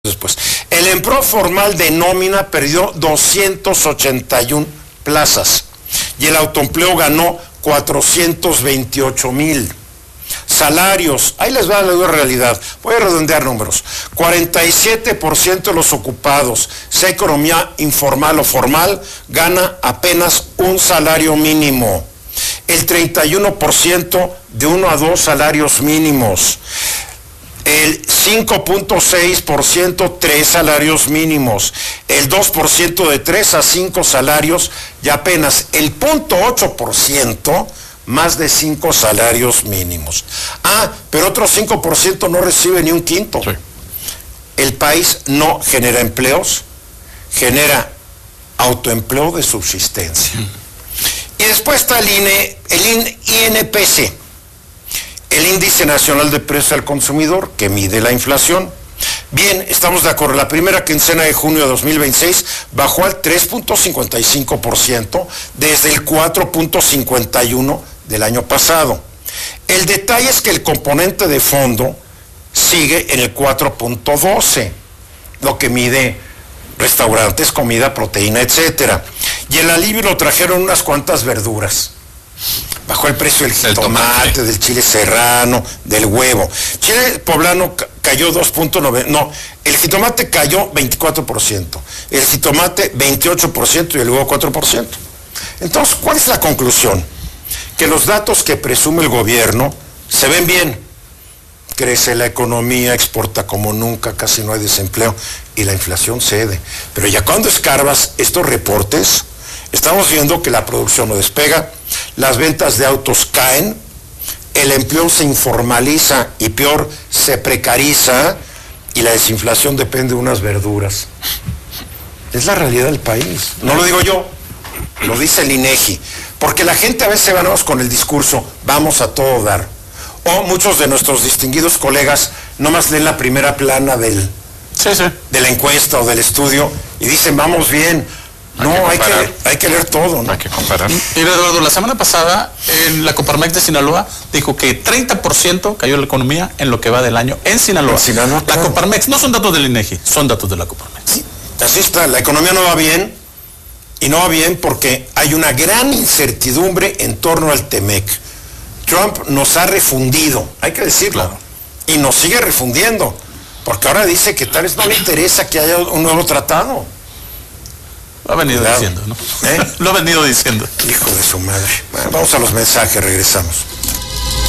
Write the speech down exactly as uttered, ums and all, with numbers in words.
Después, el empleo formal de nómina perdió doscientas ochenta y una plazas y el autoempleo ganó cuatrocientos veintiocho mil. Salarios, ahí les va la dura realidad, voy a redondear números, cuarenta y siete por ciento de los ocupados, sea economía informal o formal, gana apenas un salario mínimo. El treinta y uno por ciento de uno a dos salarios mínimos. El cinco punto seis por ciento tres salarios mínimos, el dos por ciento de tres a cinco salarios y apenas el cero punto ocho por ciento más de cinco salarios mínimos. Ah, pero otro cinco por ciento no recibe ni un quinto. Sí. El país no genera empleos, genera autoempleo de subsistencia. Mm. Y después está el I N E, el I N P C. El Índice Nacional de Precios al Consumidor, que mide la inflación. Bien, estamos de acuerdo. La primera quincena de junio de dos mil veintiséis bajó al tres punto cincuenta y cinco por ciento desde el cuatro punto cincuenta y uno por ciento del año pasado. El detalle es que el componente de fondo sigue en el cuatro punto doce por ciento, lo que mide restaurantes, comida, proteína, etcétera. Y el alivio lo trajeron unas cuantas verduras. Bajó el precio del jitomate, del chile serrano, del huevo. Chile poblano cayó dos punto nueve, no, el jitomate cayó veinticuatro por ciento, el jitomate veintiocho por ciento y el huevo cuatro por ciento. Entonces, ¿cuál es la conclusión? Que los datos que presume el gobierno se ven bien. Crece la economía, exporta como nunca, casi no hay desempleo y la inflación cede. Pero ya cuando escarbas estos reportes, estamos viendo que la producción no despega, las ventas de autos caen, el empleo se informaliza y peor, se precariza y la desinflación depende de unas verduras. Es la realidad del país. No lo digo yo, lo dice el INEGI. Porque la gente a veces vanamos con el discurso, vamos a todo dar. O muchos de nuestros distinguidos colegas nomás leen la primera plana del, sí, sí. de la encuesta o del estudio y dicen, vamos bien. Hay no, que hay, que, hay que leer todo, ¿no? Hay que comparar. Mira, Eduardo, la semana pasada en la Coparmex de Sinaloa dijo que treinta por ciento cayó la economía en lo que va del año en Sinaloa. En Sinaloa la claro. Coparmex, no son datos del INEGI, son datos de la Coparmex. Sí, así está, la economía no va bien y no va bien porque hay una gran incertidumbre en torno al TEMEC. Trump nos ha refundido, hay que decirlo, claro. Y nos sigue refundiendo, porque ahora dice que tal vez no le interesa que haya un nuevo tratado. Lo ha venido Cuidado. diciendo, ¿no? ¿Eh? Lo ha venido diciendo. Hijo de su madre. Bueno, vamos a los mensajes, regresamos.